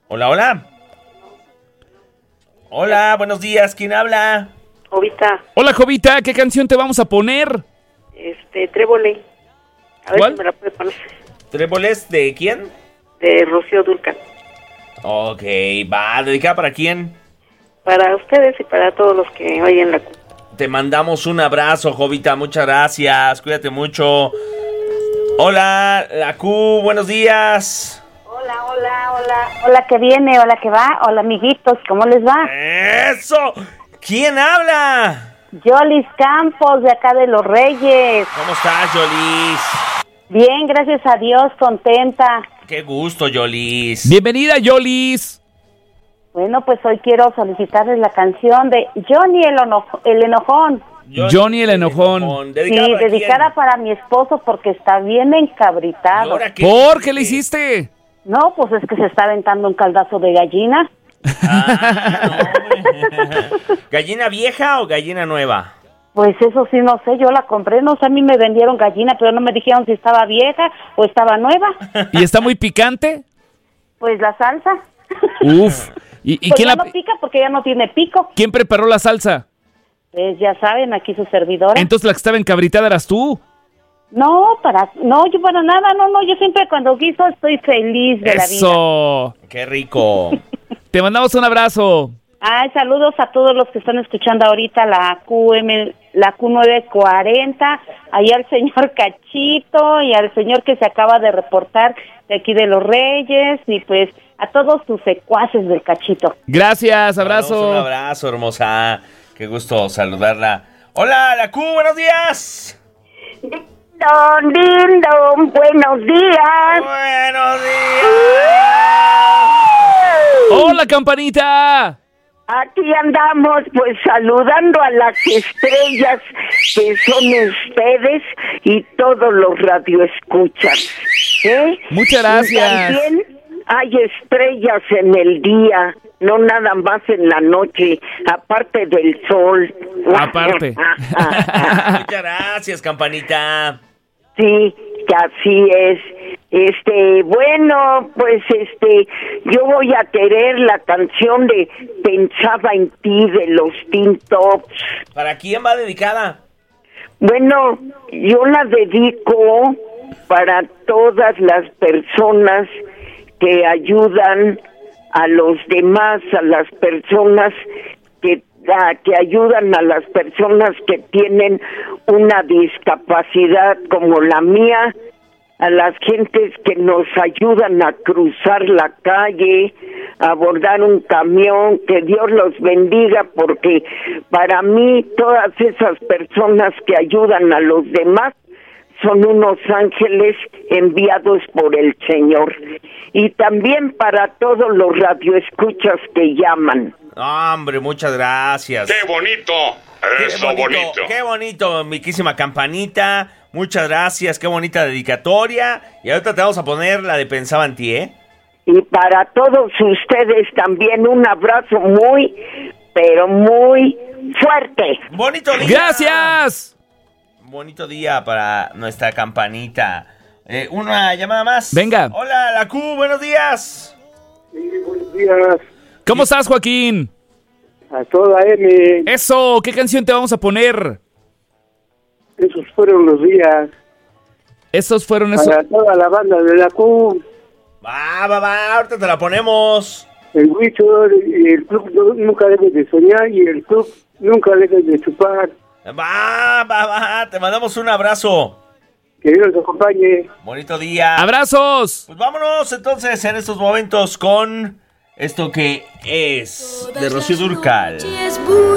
Hola, hola. Hola, buenos días. ¿Quién habla? Jovita, Hola, Jovita, ¿qué canción te vamos a poner? Trébole. A ver ¿Cuál? si me la puede poner. ¿Tréboles de quién? De Rocío Dúrcal. Ok, va. ¿Dedicada para quién? Para ustedes y para todos los que oyen la... Te mandamos un abrazo, Jovita. Muchas gracias. Cuídate mucho. Hola, la Q. Buenos días. Hola, hola, hola. Hola que viene, hola que va. Hola, amiguitos, ¿cómo les va? ¡Eso! ¿Quién habla? Yolis Campos, de acá de Los Reyes. ¿Cómo estás, Yolis? Bien, gracias a Dios, contenta. Qué gusto, Yolis. Bienvenida, Yolis. Bueno, pues hoy quiero solicitarles la canción de Johnny el Enojón. Johnny el Enojón. ¿Dedicada Sí, para dedicada quién? para mi esposo porque está bien ¿Y encabritado. ahora ¿Por qué le hiciste? No, pues es que se está aventando un caldazo de gallina. No. ¿Gallina vieja o gallina nueva? Pues eso sí, no sé, yo la compré, no sé, a mí me vendieron gallina, pero no me dijeron si estaba vieja o estaba nueva. ¿Y está muy picante? Pues la salsa. Uf. ¿Y Pues quién, ya la, no pica porque ya no tiene pico. quién preparó la salsa? Pues ya saben, aquí su servidora. Entonces la que estaba encabritada eras tú. No, yo para nada, no, yo siempre cuando guiso estoy feliz de la vida. Eso. Qué rico. Te mandamos un abrazo. Ay, saludos a todos los que están escuchando ahorita la Q940, ahí al señor Cachito y al señor que se acaba de reportar de aquí de Los Reyes y pues a todos sus secuaces del Cachito. Gracias, Un abrazo. abrazo, hermosa. Qué gusto saludarla. Hola, la Q, buenos días. Don Dindon, buenos días. Buenos días. Hola, campanita. Aquí andamos pues saludando a las estrellas que son ustedes y todos los radioescuchas. Muchas gracias. Y también hay estrellas en el día, no nada más en la noche, aparte del sol. Aparte. Muchas gracias, campanita. Sí, que así es. Bueno, pues yo voy a querer la canción de Pensaba en ti de los Teen Tops. ¿Para quién va dedicada? Bueno, yo la dedico para todas las personas que ayudan a los demás, a las personas que ayudan a las personas que tienen una discapacidad como la mía, a las gentes que nos ayudan a cruzar la calle, a abordar un camión, que Dios los bendiga, porque para mí todas esas personas que ayudan a los demás son unos ángeles enviados por el Señor. Y también para todos los radioescuchas que llaman. Hombre, muchas gracias. ¡Qué bonito! Eso, bonito. Qué bonito, miquísima campanita. Muchas gracias, qué bonita dedicatoria. Y ahorita te vamos a poner la de Pensaba en ti, ¿eh? Y para todos ustedes también un abrazo muy, pero muy fuerte. ¡Bonito día! Gracias. Bonito día para nuestra campanita. Una llamada más. Venga. Hola, la Q, buenos días. Sí, buenos días. ¿Cómo estás, Joaquín? A toda M. Eso, ¿qué canción te vamos a poner? Esos fueron los días. Esos fueron esos. Para toda la banda de la Q, Va, ahorita te la ponemos. el Huicho y el club nunca debe de soñar y el club nunca debe de chupar. Va, te mandamos un abrazo. Que Dios los acompañe. Bonito día. ¡Abrazos! Pues vámonos entonces en estos momentos con esto que es de Rocío Dúrcal.